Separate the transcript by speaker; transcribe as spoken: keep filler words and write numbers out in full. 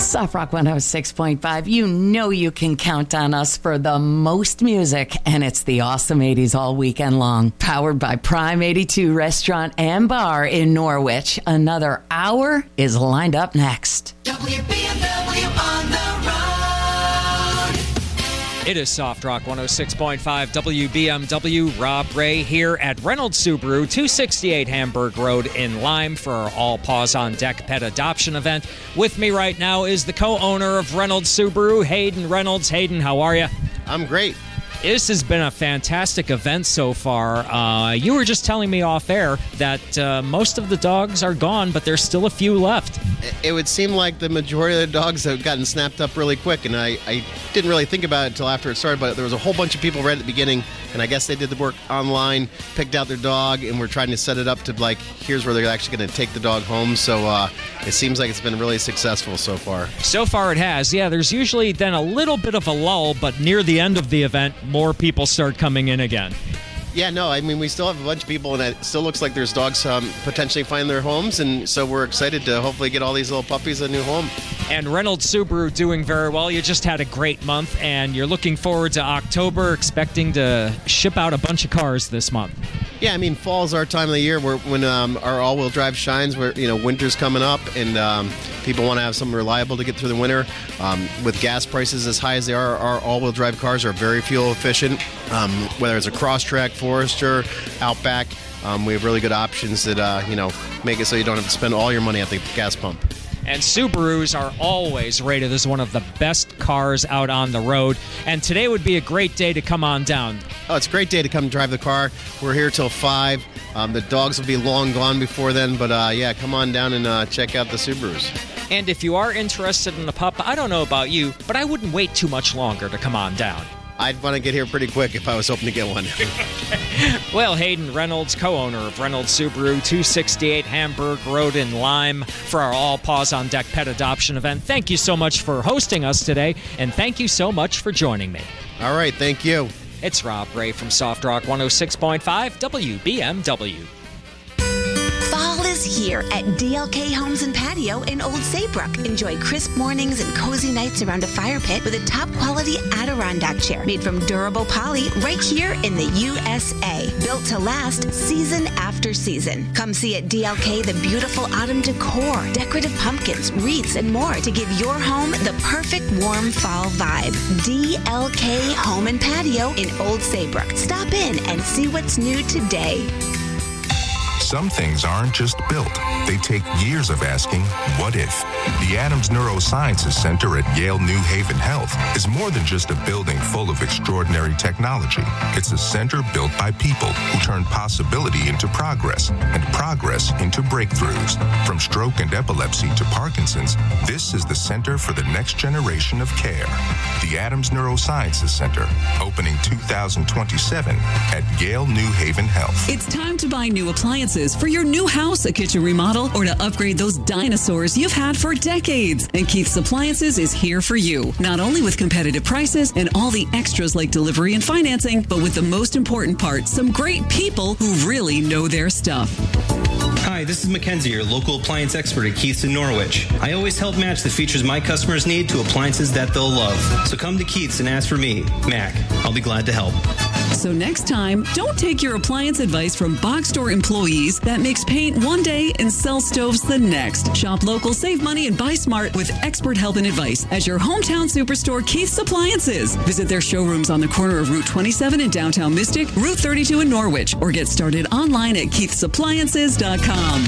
Speaker 1: Soft Rock one oh six point five. You know you can count on us for the most music, and it's the awesome eighties all weekend long. Powered by Prime eighty-two Restaurant and Bar in Norwich. Another hour is lined up next.
Speaker 2: W B M W on the road.
Speaker 3: It is Soft Rock one oh six point five W B M W. Rob Ray here at Reynolds Subaru, two sixty-eight Hamburg Road in Lyme for our All Paws on Deck pet adoption event. With me right now is the co-owner of Reynolds Subaru, Hayden Reynolds. Hayden, how are you?
Speaker 4: I'm great.
Speaker 3: This has been a fantastic event so far. Uh, you were just telling me off air that uh, most of the dogs are gone, but there's still a few left.
Speaker 4: It would seem like the majority of the dogs have gotten snapped up really quick, and I, I didn't really think about it until after it started, but there was a whole bunch of people right at the beginning, and I guess they did the work online, picked out their dog, and we're trying to set it up to, like, here's where they're actually going to take the dog home. So uh, it seems like it's been really successful so far.
Speaker 3: So far it has. Yeah, there's usually then a little bit of a lull, but near the end of the event, more people start coming in again.
Speaker 4: Yeah, no, I mean, we still have a bunch of people, and it still looks like there's dogs um, potentially find their homes, and so we're excited to hopefully get all these little puppies a new home.
Speaker 3: And Reynolds Subaru doing very well. You just had a great month, and you're looking forward to October, expecting to ship out a bunch of cars this month.
Speaker 4: Yeah, I mean, fall's our time of the year where when um, our all-wheel drive shines, where, you know, winter's coming up, and um, people want to have something reliable to get through the winter. Um, with gas prices as high as they are, our all-wheel drive cars are very fuel efficient. Um, whether it's a Crosstrek, Forester, Outback, um, we have really good options that, uh, you know, make it so you don't have to spend all your money at the gas pump.
Speaker 3: And Subarus are always rated as one of the best cars out on the road. And today would be a great day to come on down.
Speaker 4: Oh, it's a great day to come drive the car. We're here till five. Um, the dogs will be long gone before then. But, uh, yeah, come on down and uh, check out the Subarus.
Speaker 3: And if you are interested in a pup, I don't know about you, but I wouldn't wait too much longer to come on down.
Speaker 4: I'd want to get here pretty quick if I was hoping to get one.
Speaker 3: Well, Hayden Reynolds, co-owner of Reynolds Subaru, two sixty-eight Hamburg Road in Lyme for our All Paws on Deck pet adoption event. Thank you so much for hosting us today, and thank you so much for joining me.
Speaker 4: All right, thank you.
Speaker 3: It's Rob Ray from Soft Rock one oh six point five W B M W.
Speaker 5: Fall is here at D L K Homes and Patio in Old Saybrook. Enjoy crisp mornings and cozy nights around a fire pit with a top-quality Adirondack chair made from durable poly right here in the U S A. Built to last season after season. Come see at D L K the beautiful autumn decor, decorative pumpkins, wreaths, and more to give your home the perfect warm fall vibe. D L K Home and Patio in Old Saybrook. Stop in and see what's new today.
Speaker 6: Some things aren't just built. They take years of asking, what if? The Adams Neurosciences Center at Yale New Haven Health is more than just a building full of extraordinary technology. It's a center built by people who turn possibility into progress and progress into breakthroughs. From stroke and epilepsy to Parkinson's, this is the center for the next generation of care. The Adams Neurosciences Center, opening two thousand twenty-seven at Yale New Haven Health.
Speaker 7: It's time to buy new appliances for your new house, a kitchen remodel, or to upgrade those dinosaurs you've had for decades. And Keith's Appliances is here for you. Not only with competitive prices and all the extras like delivery and financing, but with the most important part, some great people who really know their stuff.
Speaker 8: Hi, this is Mackenzie, your local appliance expert at Keith's in Norwich. I always help match the features my customers need to appliances that they'll love. So come to Keith's and ask for me, Mac. I'll be glad to help.
Speaker 7: So next time, don't take your appliance advice from box store employees that makes paint one day and sell stoves the next. Shop local, save money, and buy smart with expert help and advice at your hometown superstore, Keith's Appliances. Visit their showrooms on the corner of Route twenty-seven in downtown Mystic, Route thirty-two in Norwich, or get started online at keiths appliances dot com.